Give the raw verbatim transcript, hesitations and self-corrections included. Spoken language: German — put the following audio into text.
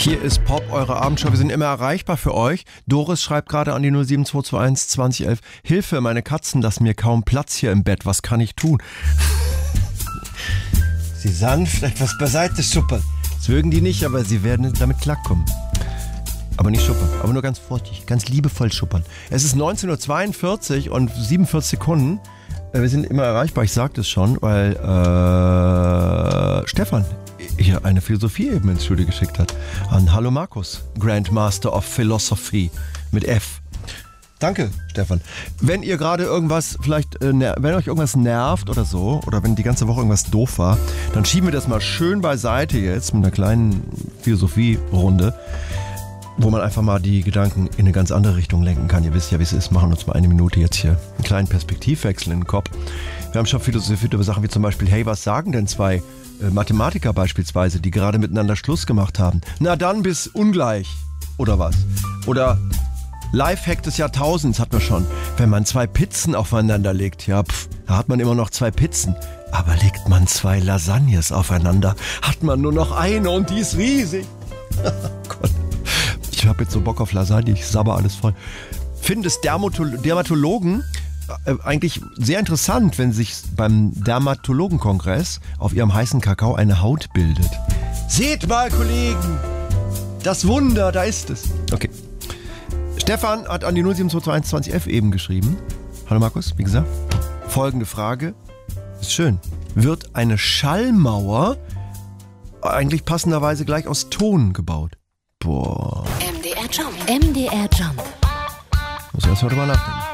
Hier ist Pop, eure Abendshow. Wir sind immer erreichbar für euch. Doris schreibt gerade an die null sieben zwei zwei eins zwanzig elf. Hilfe, meine Katzen lassen mir kaum Platz hier im Bett. Was kann ich tun? Sie sanft etwas beiseite schuppern. Das mögen die nicht, aber sie werden damit klarkommen. Aber nicht schuppern, aber nur ganz vorsichtig, ganz liebevoll schuppern. Es ist neunzehn Uhr zweiundvierzig und siebenundvierzig Sekunden. Wir sind immer erreichbar, ich sagte es schon, weil äh, Stefan hier eine Philosophie eben ins Studio geschickt hat. An Hallo Markus, Grandmaster of Philosophy mit F. Danke, Stefan. Wenn ihr gerade irgendwas, vielleicht, äh, ner- wenn euch irgendwas nervt oder so, oder wenn die ganze Woche irgendwas doof war, dann schieben wir das mal schön beiseite jetzt mit einer kleinen Philosophie-Runde, wo man einfach mal die Gedanken in eine ganz andere Richtung lenken kann. Ihr wisst ja, wie es ist. Machen uns mal eine Minute jetzt hier einen kleinen Perspektivwechsel in den Kopf. Wir haben schon philosophiert über Sachen wie zum Beispiel, hey, was sagen denn zwei äh, Mathematiker beispielsweise, die gerade miteinander Schluss gemacht haben? Na dann bis ungleich. Oder was? Oder Lifehack des Jahrtausends hat man schon. Wenn man zwei Pizzen aufeinander legt, ja, pff, da hat man immer noch zwei Pizzen. Aber legt man zwei Lasagnes aufeinander, hat man nur noch eine und die ist riesig. Gott. Ich habe jetzt so Bock auf Lasagne, ich sabber alles voll. Finde es Dermatolo- Dermatologen äh, eigentlich sehr interessant, wenn sich beim Dermatologenkongress auf ihrem heißen Kakao eine Haut bildet. Seht mal, Kollegen, das Wunder, da ist es. Okay. Stefan hat an die null sieben zwei zwei eins zwanzig elf eben geschrieben. Hallo Markus, wie gesagt. Folgende Frage. Ist schön. Wird eine Schallmauer eigentlich passenderweise gleich aus Ton gebaut? Boah. M D R Jump. M D R Jump. Muss ich erst mal drüber nachdenken.